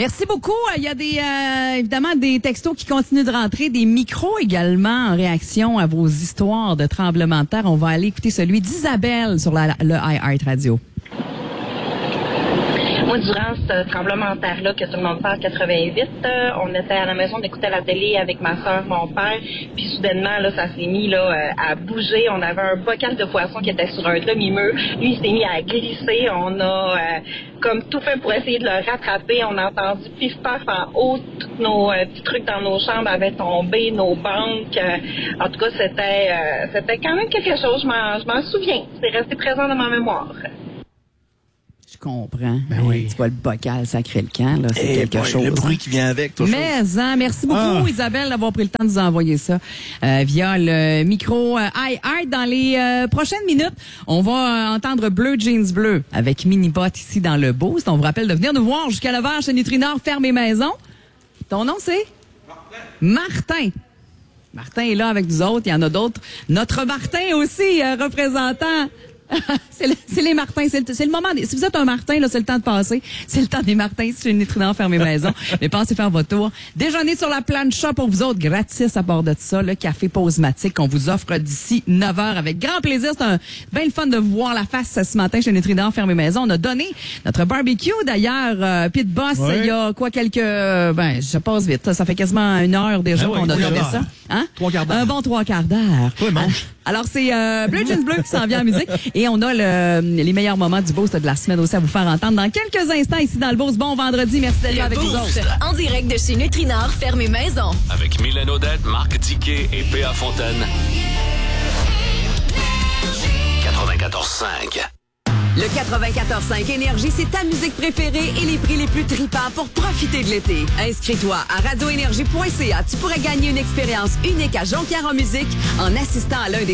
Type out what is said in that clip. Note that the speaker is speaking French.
Merci beaucoup. Il y a évidemment des textos qui continuent de rentrer, des micros également en réaction à vos histoires de tremblements de terre. On va aller écouter celui d'Isabelle sur le iHeart Radio. Moi, durant ce tremblement de terre-là que tout le monde parle, 88, on était à la maison, on écoutait la télé avec ma soeur, mon père, puis soudainement, là, ça s'est mis là à bouger. On avait un bocal de poisson qui était sur un demi-mur. Lui, il s'est mis à glisser. On a comme tout fait pour essayer de le rattraper. On a entendu pif-paf en haut. Tous nos petits trucs dans nos chambres avaient tombé, nos banques. En tout cas, c'était quand même quelque chose. Je m'en souviens. C'est resté présent dans ma mémoire. Je comprends. Ben oui. Tu vois le bocal sacré le camp, là, c'est quelque chose. Le bruit qui vient avec, toujours. Mais, merci beaucoup, Isabelle, d'avoir pris le temps de nous envoyer ça via le micro iHeart. Dans les prochaines minutes, on va entendre Bleu Jeans Bleu avec Minibot ici dans le Boost. On vous rappelle de venir nous voir jusqu'à 9h chez Nutrinor Ferme et Maison. Ton nom, c'est? Martin. Martin est là avec nous autres. Il y en a d'autres. Notre Martin aussi, représentant... c'est les Martins, c'est le moment. Si vous êtes un Martin, là, c'est le temps de passer. C'est le temps des Martins, c'est une Nutrinor Ferme et Maison. Mais pensez faire votre tour. Déjeuner sur la plancha pour vous autres, gratis à bord de ça, le café Pausematique qu'on vous offre d'ici 9h avec grand plaisir. C'est bien le fun de vous voir la face ce matin chez Nutrinor Ferme et Maison. On a donné notre barbecue d'ailleurs, Pit Boss, il y a je passe vite. Ça fait quasiment 1 heure déjà qu'on a donné ça. Hein? 3 quarts d'heure. Un bon 3 quarts d'heure. Oui, mange. Alors, c'est Bleu Jeans Bleu qui s'en vient en musique. Et on a les meilleurs moments du Boost de la semaine aussi à vous faire entendre dans quelques instants ici dans le Boost. Bon vendredi, merci d'être là avec nous autres. En direct de chez Nutrinor Ferme et Maison. Avec Mylène Odette, Marc Tiquet et P.A. Fontaine. 94.5. Le 94.5 Énergie, c'est ta musique préférée et les prix les plus tripants pour profiter de l'été. Inscris-toi à radioénergie.ca. Tu pourrais gagner une expérience unique à Jonquière en musique en assistant à l'un des